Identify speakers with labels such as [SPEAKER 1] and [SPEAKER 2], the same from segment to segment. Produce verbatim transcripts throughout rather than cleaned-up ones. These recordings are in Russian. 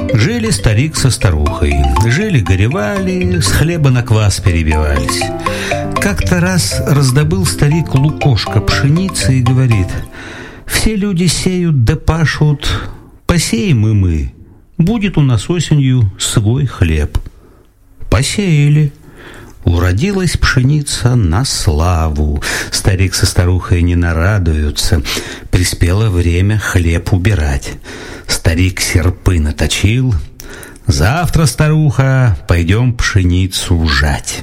[SPEAKER 1] Жили старик со старухой, жили-горевали, с хлеба на квас перебивались. Как-то раз раздобыл старик лукошко пшеницы и говорит: все люди сеют да пашут, посеем и мы, будет у нас осенью свой хлеб. Посеяли. Уродилась пшеница на славу. Старик со старухой не нарадуются. Приспело время хлеб убирать. Старик серпы наточил. Завтра, старуха, пойдем пшеницу жать.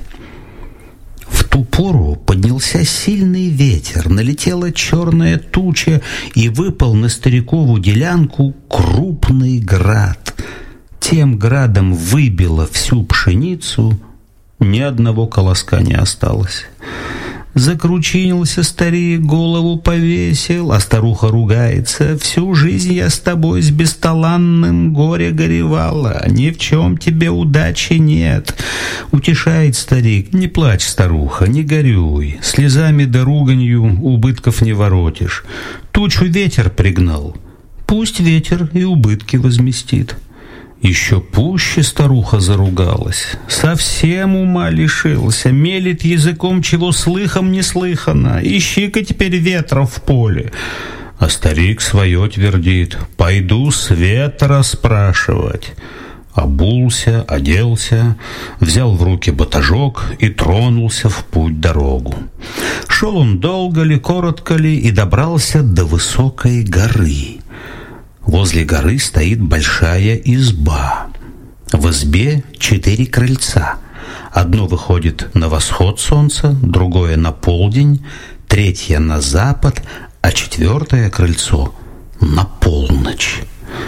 [SPEAKER 1] В ту пору поднялся сильный ветер, налетела черная туча, и выпал на старикову делянку крупный град. Тем градом выбило всю пшеницу, ни одного колоска не осталось. Закручинился старик, голову повесил, а старуха ругается: всю жизнь я с тобой с бесталанным горе горевала, ни в чем тебе удачи нет. Утешает старик: не плачь, старуха, не горюй, слезами да руганью убытков не воротишь. Тучу ветер пригнал, пусть ветер и убытки возместит. Еще пуще старуха заругалась. Совсем ума лишился, мелет языком, чего слыхом не слыхано. Ищи-ка теперь ветра в поле. А старик свое твердит: пойду света расспрашивать. Обулся, оделся, взял в руки батажок и тронулся в путь-дорогу. Шел он долго ли, коротко ли, и добрался до высокой горы. Возле горы стоит большая изба. В избе четыре крыльца. Одно выходит на восход солнца, другое на полдень, третье на запад, а четвертое крыльцо на полночь.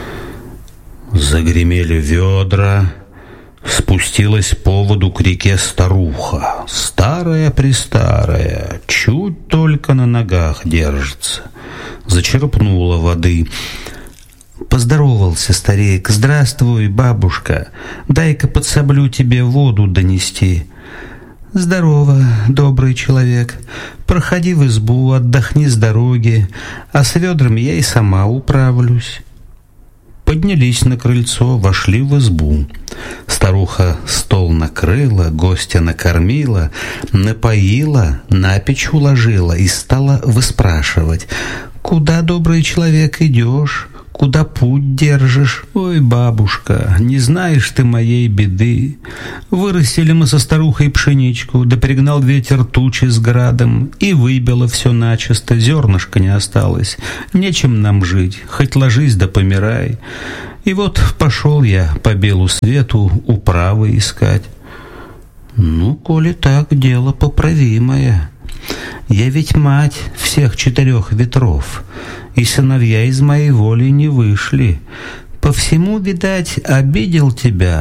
[SPEAKER 1] Загремели ведра, спустилась по воду к реке старуха, старая-престарая, чуть только на ногах держится. Зачерпнула воды. Поздоровался старик: здравствуй, бабушка, дай-ка подсоблю тебе воду донести. Здорово, добрый человек, проходи в избу, отдохни с дороги, а с ведрами я и сама управлюсь. Поднялись на крыльцо, вошли в избу. Старуха стол накрыла, гостя накормила, напоила, на печь уложила и стала выспрашивать: куда, добрый человек, идешь? Куда путь держишь? Ой, бабушка, не знаешь ты моей беды. Вырастили мы со старухой пшеничку, да пригнал ветер тучи с градом, и выбило все начисто, зернышка не осталось. Нечем нам жить, хоть ложись да помирай. И вот пошел я по белу свету управы искать. Ну, коли так, дело поправимое. Я ведь мать всех четырех ветров, и сыновья из моей воли не вышли. По всему, видать, обидел тебя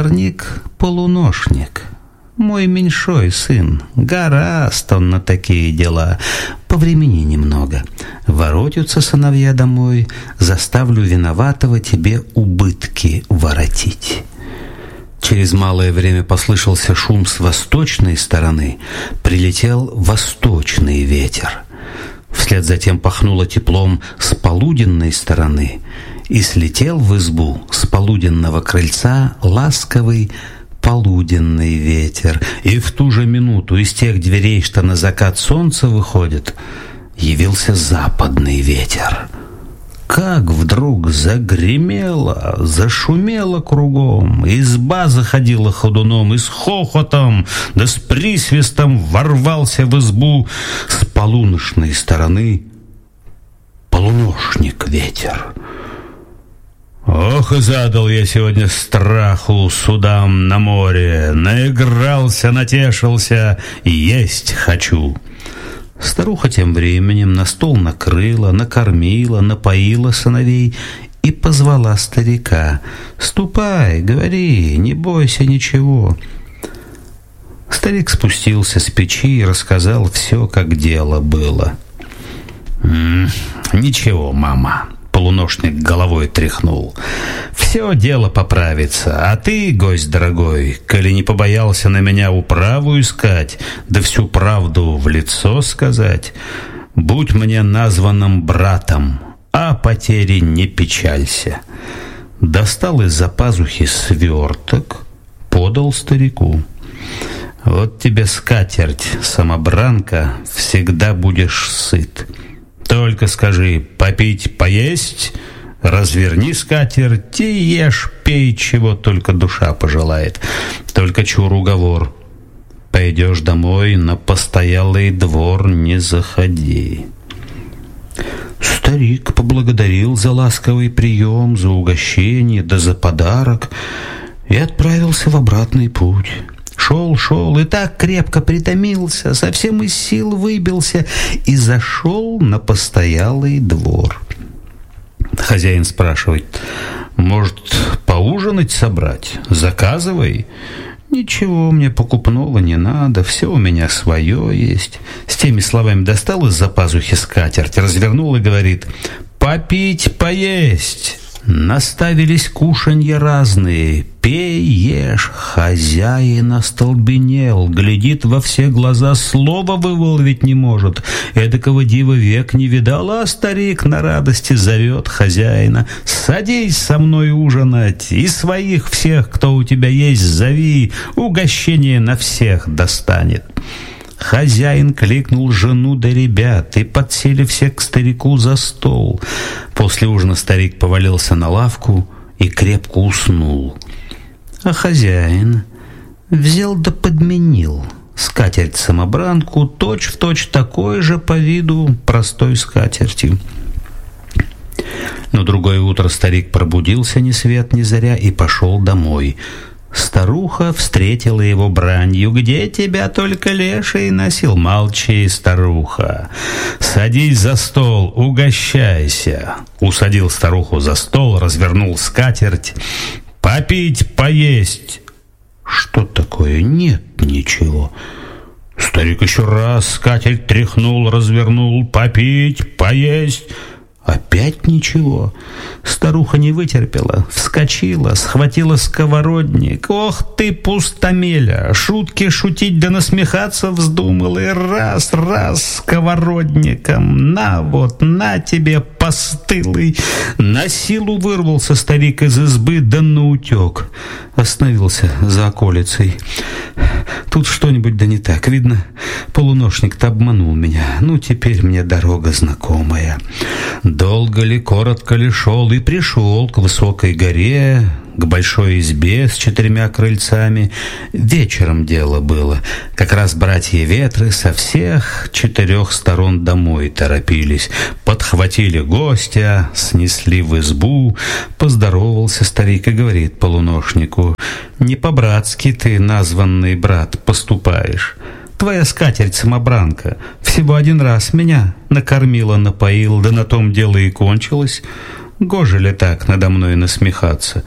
[SPEAKER 1] озорник-полуношник, мой меньшой сын. Гораст он на такие дела. Повремени немного. Воротятся сыновья домой, заставлю виноватого тебе убытки воротить. Через малое время послышался шум с восточной стороны, прилетел восточный ветер. Вслед затем пахнуло теплом с полуденной стороны, и слетел в избу с полуденного крыльца ласковый полуденный ветер. И в ту же минуту из тех дверей, что на закат солнца выходит, явился западный ветер. Как вдруг загремело, зашумело кругом, изба заходила ходуном, и с хохотом да с присвистом ворвался в избу с полуночной стороны полуношник ветер. Ох, и задал я сегодня страху судам на море, наигрался, натешился, есть хочу. Старуха тем временем на стол накрыла, накормила, напоила сыновей и позвала старика: «Ступай, говори, не бойся ничего». Старик спустился с печи и рассказал все, как дело было. «М-м, «Ничего, мама», — полуношник головой тряхнул, «все дело поправится, а ты, гость дорогой, коли не побоялся на меня управу искать, да всю правду в лицо сказать, будь мне названным братом, а потери не печалься. достал из-за пазухи сверток, подал старику. «Вот тебе скатерть, самобранка, всегда будешь сыт. Только скажи: попить, поесть, разверни скатерть и ешь, пей, чего только душа пожелает. Только чур уговор: пойдешь домой, на постоялый двор не заходи». Старик поблагодарил за ласковый прием, за угощение, да за подарок и отправился в обратный путь. Шел, шел и так крепко притомился, совсем из сил выбился и зашел на постоялый двор. Хозяин спрашивает: «Может, поужинать собрать? Заказывай». «Ничего мне покупного не надо, все у меня свое есть». С теми словами достал из-за пазухи скатерть, развернул и говорит: «Попить, поесть». Наставились кушанья разные, пей, ешь. Хозяин остолбенел, глядит во все глаза, слова вымолвить не может. Эдакого дива век не видал, а старик на радости зовет хозяина: «Садись со мной ужинать, и своих всех, кто у тебя есть, зови, угощение на всех достанет». Хозяин кликнул жену да ребят, и подсели все к старику за стол. После ужина старик повалился на лавку и крепко уснул. А хозяин взял да подменил скатерть-самобранку точь-в-точь такой же по виду простой скатертью. На другое утро старик пробудился ни свет ни заря и пошел домой. Старуха встретила его бранью: «Где тебя только леший носил?» «Молчи, старуха, садись за стол, угощайся». Усадил старуху за стол, развернул скатерть. «Попить, поесть». «Что такое? Нет ничего». Старик еще раз скатерть тряхнул, развернул. «Попить, поесть». Опять ничего. Старуха не вытерпела, вскочила, схватила сковородник. «Ох ты, пустомеля! Шутки шутить да насмехаться вздумал, и раз, раз сковородником. На вот, на тебе, постылый!» На силу вырвался старик из избы, да наутек. Остановился за околицей. Тут что-нибудь да не так. Видно, полуношник-то обманул меня. Ну, теперь мне дорога знакомая. Долго ли, коротко ли шел, и пришел к высокой горе, к большой избе с четырьмя крыльцами. Вечером дело было. Как раз братья Ветры со всех четырех сторон домой торопились. Подхватили гостя, снесли в избу. Поздоровался старик и говорит полуношнику: «Не по-братски ты, названный брат, поступаешь. Твоя скатерть-самобранка всего один раз меня накормила, напоил, да на том дело и кончилось. Гоже ли так надо мной насмехаться?»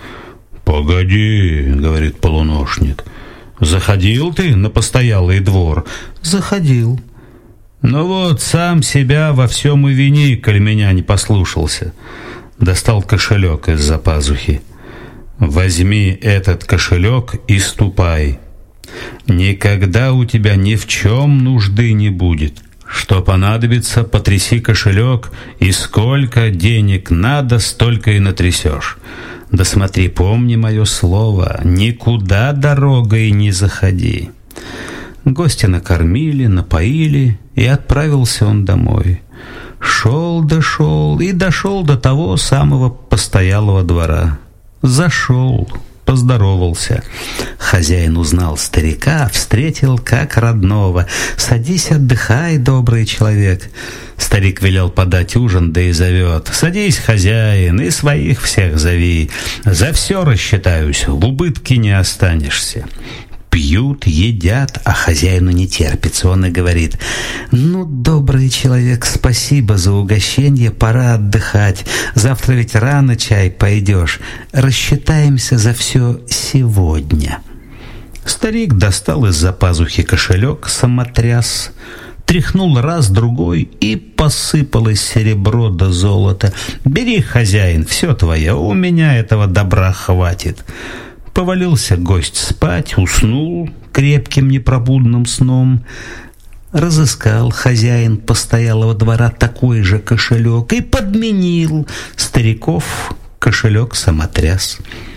[SPEAKER 1] «Погоди, — говорит полуношник, — заходил ты на постоялый двор?» «Заходил». «Ну вот, сам себя во всем и вини, коль меня не послушался». Достал кошелек из-за пазухи. «Возьми этот кошелек и ступай. Никогда у тебя ни в чем нужды не будет. Что понадобится, потряси кошелек, и сколько денег надо, столько и натрясешь. Да смотри, помни мое слово, никуда дорогой не заходи». Гостя накормили, напоили, и отправился он домой. Шел да шел и дошел до того самого постоялого двора. Зашел, поздоровался. Хозяин узнал старика, встретил как родного. «Садись, отдыхай, добрый человек». Старик велел подать ужин, да и зовет: «Садись, хозяин, и своих всех зови. За все рассчитаюсь, в убытке не останешься». Пьют, едят, а хозяину не терпится. Он и говорит: «Ну, добрый человек, спасибо за угощение, пора отдыхать. Завтра ведь рано чай пойдешь. Рассчитаемся за все сегодня». Старик достал из-за пазухи кошелек, самотряс, тряхнул раз, другой, и посыпалось серебро да золото. «Бери, хозяин, все твое, у меня этого добра хватит». Повалился гость спать, уснул крепким непробудным сном. Разыскал хозяин постоялого двора такой же кошелек и подменил стариков кошелек самотряс.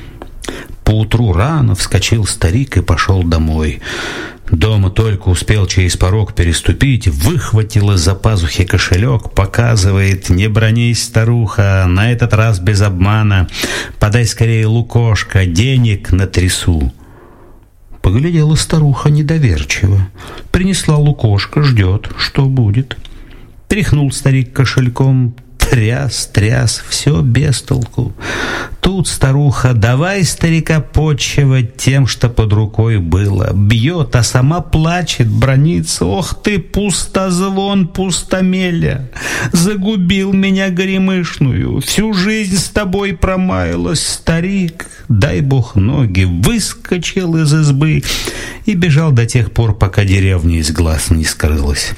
[SPEAKER 1] Поутру рано вскочил старик и пошел домой. Дома только успел через порог переступить, выхватил из-за пазухи кошелек, показывает: «Не бронись, старуха, на этот раз без обмана. Подай скорее, Лукошка, денег натрясу». Поглядела старуха недоверчиво. Принесла Лукошка, ждет, что будет. Тряхнул старик кошельком, тряс, тряс, все без толку. Тут старуха: «Давай старика почивать тем, что под рукой было». Бьет, а сама плачет, бранится: «Ох ты, пустозвон, пустомеля! Загубил меня горемышную, всю жизнь с тобой промаялась, старик». Дай бог ноги, выскочил из избы и бежал до тех пор, пока деревня из глаз не скрылась.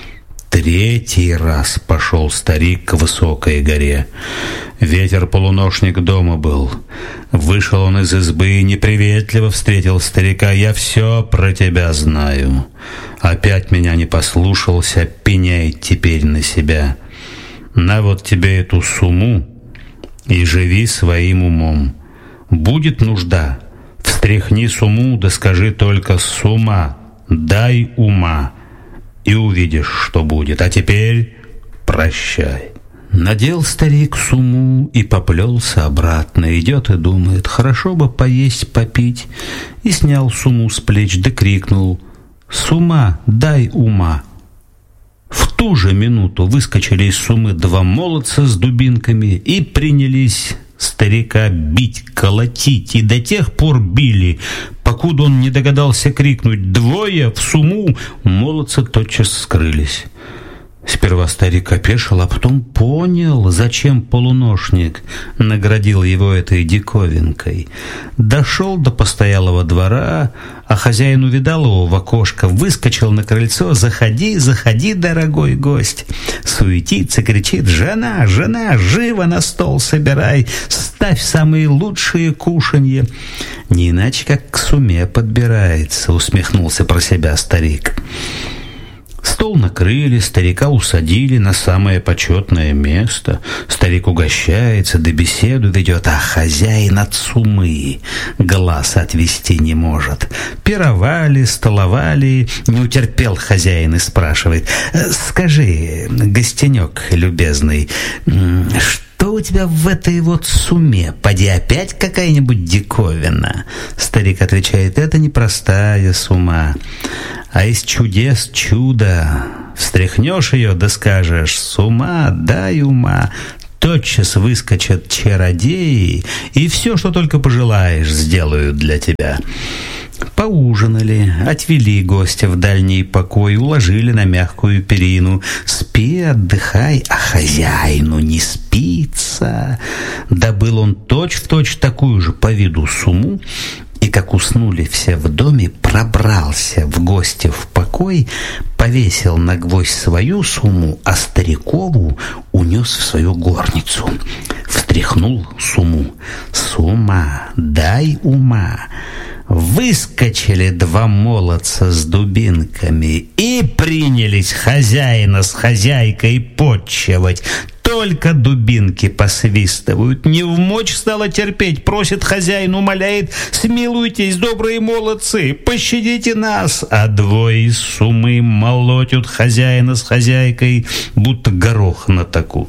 [SPEAKER 1] Третий раз пошел старик к высокой горе. Ветер-полуношник дома был. Вышел он из избы и неприветливо встретил старика: «Я все про тебя знаю. Опять меня не послушался, пеняй теперь на себя. На вот тебе эту сумму и живи своим умом. Будет нужда, встряхни сумму, да скажи только: сумма, дай ума, и увидишь, что будет. А теперь прощай». Надел старик сумму и поплелся обратно. Идет и думает: хорошо бы поесть, попить. И снял сумму с плеч, да крикнул: «Сумма, дай ума». В ту же минуту выскочили из суммы два молодца с дубинками и принялись старика бить, колотить, и до тех пор били, покуда он не догадался крикнуть «Двое в сумму!», молодцы тотчас скрылись. Сперва старик опешил, а потом понял, зачем полуношник наградил его этой диковинкой. Дошел до постоялого двора, а хозяин увидал его в окошко, выскочил на крыльцо: «Заходи, заходи, дорогой гость!» Суетится, кричит: «Жена, жена, живо на стол собирай, ставь самые лучшие кушанья». Не иначе как к сумме подбирается, усмехнулся про себя старик. Стол накрыли, старика усадили на самое почетное место. Старик угощается, да беседу ведет, а хозяин от суммы глаз отвести не может. Пировали, столовали, не утерпел хозяин и спрашивает: «Скажи, гостенек любезный, что у тебя в этой вот сумме? Поди опять какая-нибудь диковина?» Старик отвечает: «Это не простая сумма, а из чудес чудо. Встряхнешь ее, да скажешь: сумма, дай ума, тотчас выскочат чародеи, и все, что только пожелаешь, сделают для тебя». Поужинали, отвели гостя в дальний покой, уложили на мягкую перину. Спи, отдыхай, а хозяину не спится. Добыл он точь-в-точь такую же по виду сумму, и, как уснули все в доме, пробрался в гости в покой, повесил на гвоздь свою сумму, а старикову унес в свою горницу. Встряхнул сумму: «Сумма, дай ума». Выскочили два молодца с дубинками и принялись хозяина с хозяйкой подчивать. Только дубинки посвистывают. Не вмочь стало терпеть, просит хозяин, умоляет: «Смилуйтесь, добрые молодцы, пощадите нас». А двое из суммы молотят хозяина с хозяйкой, будто горох на таку.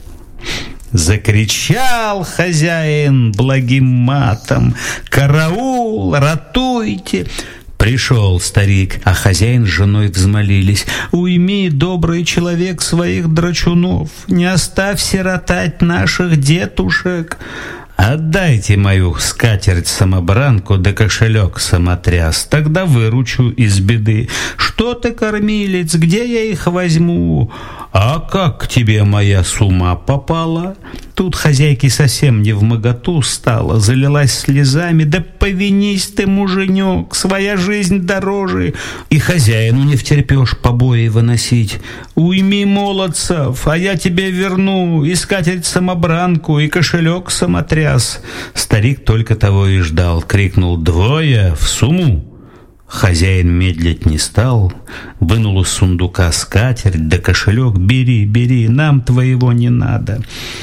[SPEAKER 1] Закричал хозяин благим матом: «Караул, ратуйте!» Пришел старик, а хозяин с женой взмолились: «Уйми, добрый человек, своих драчунов, не оставь сиротать наших детушек. Отдайте мою скатерть-самобранку да кошелек самотряс, тогда выручу из беды. Что ты, кормилец, где я их возьму? А как к тебе моя сумма попала?» Тут хозяйке совсем невмоготу стало, залилась слезами: «Да повинись ты, муженек, своя жизнь дороже». И хозяину не втерпешь побои выносить: «Уйми молодцев, а я тебе верну и скатерть-самобранку, и кошелек самотряс». Старик только того и ждал, крикнул: «Двое в сумму!» Хозяин медлить не стал, вынул из сундука скатерть да кошелек: «Бери, бери, нам твоего не надо».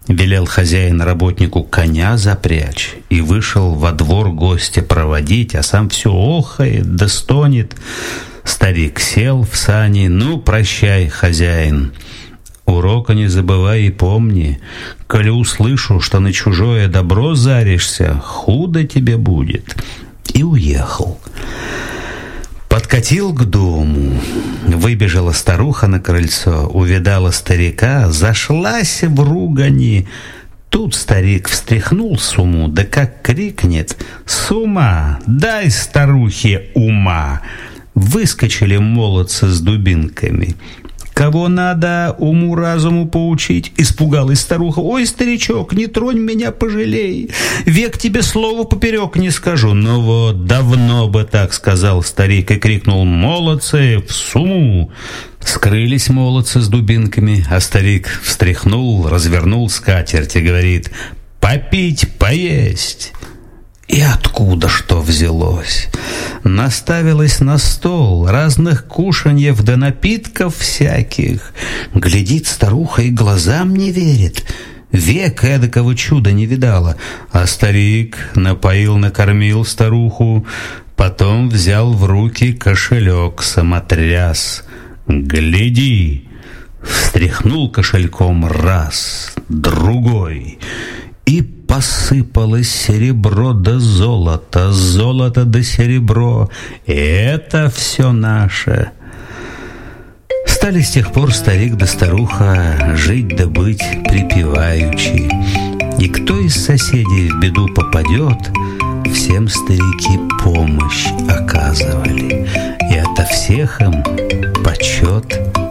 [SPEAKER 1] Велел хозяин работнику коня запрячь и вышел во двор гостя проводить, а сам все охает да стонет. Старик сел в сани. Ну, прощай, хозяин. Урока не забывай и помни, коли услышу, что на чужое добро заришься, худо тебе будет. И уехал. Подкатил к дому. Выбежала старуха на крыльцо, увидала старика, зашлась в ругани. Тут старик встряхнул сумму, да как крикнет: «С ума! Дай старухе ума!» Выскочили молодцы с дубинками. «Кого надо уму-разуму поучить?» Испугалась старуха. «Ой, старичок, не тронь меня, пожалей. Век тебе слова поперек не скажу». «Ну вот, давно бы так сказал старик», и крикнул: «Молодцы, в сумму!» Скрылись молодцы с дубинками, а старик встряхнул, развернул скатерть и говорит: «Попить, поесть». И откуда что взялось? Наставилось на стол разных кушаньев да напитков всяких. Глядит старуха и глазам не верит. Век эдакого чуда не видала. А старик напоил, накормил старуху, потом взял в руки кошелек самотряс. «Гляди!» Встряхнул кошельком раз, другой, и посыпалось серебро да золото, золото да серебро. И это все наше. Стали с тех пор старик да старуха жить да быть припеваючи. И кто из соседей в беду попадет, всем старики помощь оказывали. И ото всех им почет